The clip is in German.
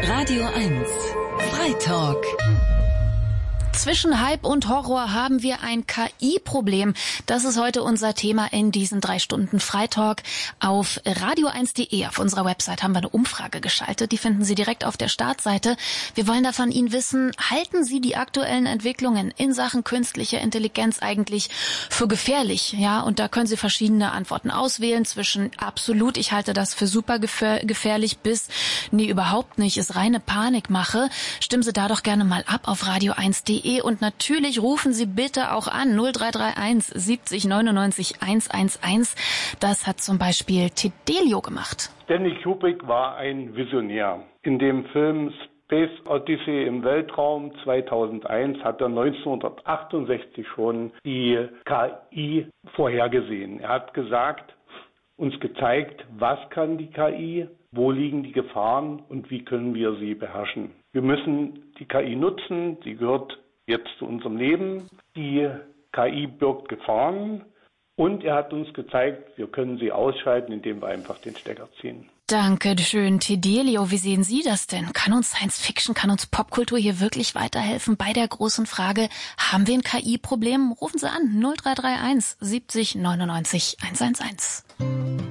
Radio 1 Freitalk. Zwischen Hype und Horror haben wir ein KI-Problem. Das ist heute unser Thema in diesen 3 Stunden Freitalk. Auf radio1.de, auf unserer Website, haben wir eine Umfrage geschaltet. Die finden Sie direkt auf der Startseite. Wir wollen da von Ihnen wissen, halten Sie die aktuellen Entwicklungen in Sachen künstliche Intelligenz eigentlich für gefährlich? Ja, und da können Sie verschiedene Antworten auswählen, zwischen absolut, ich halte das für super gefährlich, bis nee, überhaupt nicht, ist reine Panikmache. Stimmen Sie da doch gerne mal ab auf radio1.de. Und natürlich rufen Sie bitte auch an 0331 70 99 111. Das hat zum Beispiel Tedelio gemacht. Stanley Kubrick war ein Visionär. In dem Film Space Odyssey im Weltraum 2001 hat er 1968 schon die KI vorhergesehen. Er hat gesagt, uns gezeigt, was kann die KI, wo liegen die Gefahren und wie können wir sie beherrschen. Wir müssen die KI nutzen, sie gehört jetzt zu unserem Leben. Die KI birgt Gefahren und er hat uns gezeigt, wir können sie ausschalten, indem wir einfach den Stecker ziehen. Danke schön, Tedelio. Wie sehen Sie das denn? Kann uns Science Fiction, kann uns Popkultur hier wirklich weiterhelfen bei der großen Frage, haben wir ein KI-Problem? Rufen Sie an 0331 70 99 111.